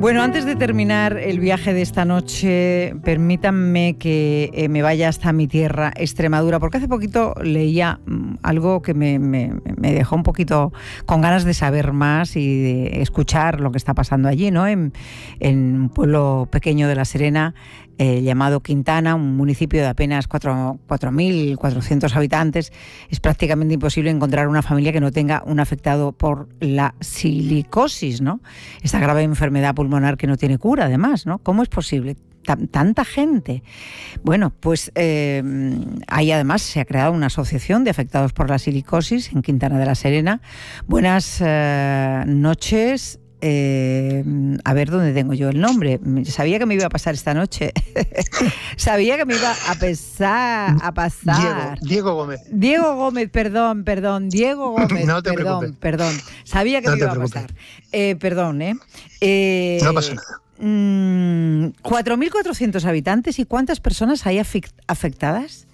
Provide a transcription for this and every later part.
Bueno, antes de terminar el viaje de esta noche, permítanme que me vaya hasta mi tierra, Extremadura, porque hace poquito leía algo que me dejó un poquito con ganas de saber más y de escuchar lo que está pasando allí, ¿no? En un pueblo pequeño de La Serena, llamado Quintana, un municipio de apenas 4.400 habitantes. Es prácticamente imposible encontrar una familia que no tenga un afectado por la silicosis, ¿no? Esta grave enfermedad pulmonar que no tiene cura, además, ¿no? ¿Cómo es posible? Tanta gente. Bueno, pues ahí además se ha creado una asociación de afectados por la silicosis en Quintana de la Serena. Buenas noches. A ver dónde tengo yo el nombre. Sabía que me iba a pasar esta noche. Sabía que me iba a pasar. Diego Gómez. Diego Gómez, perdón. Diego Gómez, no te preocupes. Perdón. Sabía que no me iba a preocupes. pasar. Perdón, no pasa nada. 4.400 habitantes. ¿Y cuántas personas hay afectadas?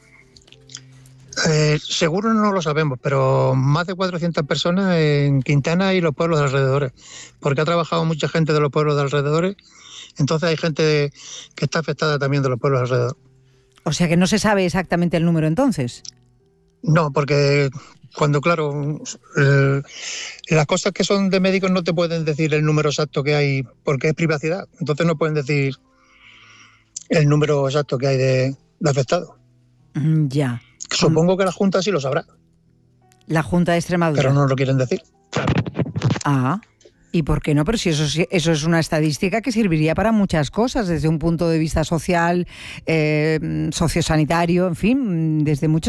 Seguro no lo sabemos, pero más de 400 personas en Quintana y los pueblos de alrededores, porque ha trabajado mucha gente de los pueblos de alrededores, entonces hay gente que está afectada también de los pueblos de alrededor. O sea que no se sabe exactamente el número entonces. No, porque cuando, claro, las cosas que son de médicos no te pueden decir el número exacto que hay, porque es privacidad, entonces no pueden decir el número exacto que hay de afectados. Ya. Supongo que la Junta sí lo sabrá. La Junta de Extremadura. Pero no lo quieren decir. Ah, ¿y por qué no? Pero si eso es una estadística que serviría para muchas cosas, desde un punto de vista social, sociosanitario, en fin, desde muchos